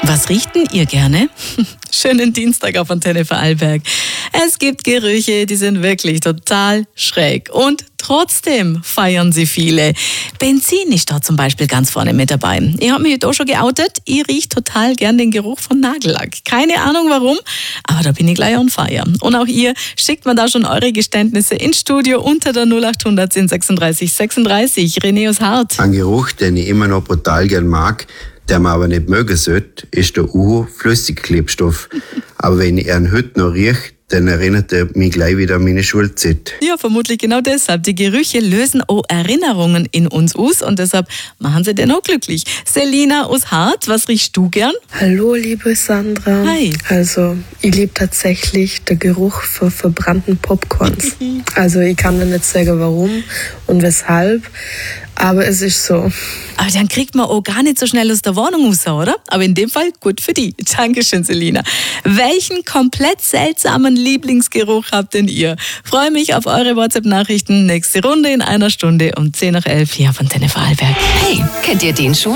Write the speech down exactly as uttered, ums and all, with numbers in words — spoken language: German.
Was riecht denn ihr gerne? Schönen Dienstag auf Antenne Vorarlberg. Es gibt Gerüche, die sind wirklich total schräg. Und trotzdem feiern sie viele. Benzin ist da zum Beispiel ganz vorne mit dabei. Ich habe mich heute auch schon geoutet. Ich rieche total gern den Geruch von Nagellack. Keine Ahnung warum, aber da bin ich gleich on fire. Und auch ihr schickt mir da schon eure Geständnisse ins Studio unter der null acht hundert zehn sechsunddreißig sechsunddreißig. René aus Hart. Ein Geruch, den ich immer noch brutal gern mag, der man aber nicht mögen sollte, ist der Uhu-Flüssigklebstoff. Aber wenn ich ihn heute noch rieche, dann erinnert er mich gleich wieder an meine Schulzeit. Ja, vermutlich genau deshalb. Die Gerüche lösen auch Erinnerungen in uns aus und deshalb machen sie den auch glücklich. Selina aus Hart, was riechst du gern? Hallo, liebe Sandra. Hi. Also, ich liebe tatsächlich den Geruch von verbrannten Popcorns. Also, ich kann dir nicht sagen, warum und weshalb, aber es ist so. Aber dann kriegt man auch gar nicht so schnell aus der Wohnung raus, oder? Aber in dem Fall gut für die. Dankeschön, Selina. Welchen komplett seltsamen Lieblingsgeruch habt denn ihr? Freue mich auf eure WhatsApp-Nachrichten. Nächste Runde in einer Stunde um zehn nach elf hier auf Antenne Vorarlberg. Hey, kennt ihr den schon?